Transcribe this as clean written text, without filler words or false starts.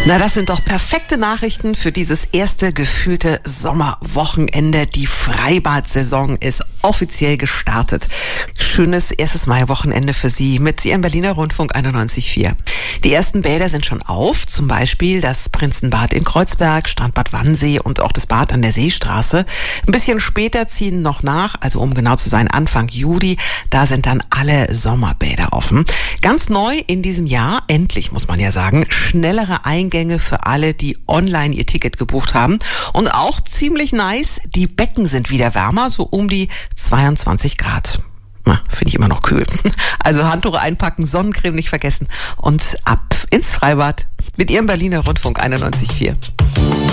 Na, das sind doch perfekte Nachrichten für dieses erste gefühlte Sommerwochenende. Die Freibad-Saison ist offiziell gestartet. Schönes erstes Maiwochenende für Sie mit Ihrem Berliner Rundfunk 91.4. Die ersten Bäder sind schon auf, zum Beispiel das Prinzenbad in Kreuzberg, Strandbad Wannsee und auch das Bad an der Seestraße. Ein bisschen später ziehen noch nach, also um genau zu sein, Anfang Juli. Da sind dann alle Sommerbäder offen. Ganz neu in diesem Jahr, endlich muss man ja sagen, schnellere Eingänge für alle, die online ihr Ticket gebucht haben. Und auch ziemlich nice, die Becken sind wieder wärmer, so um die 22 Grad. Finde ich immer noch kühl. Also Handtuch einpacken, Sonnencreme nicht vergessen und ab ins Freibad mit Ihrem Berliner Rundfunk 91.4.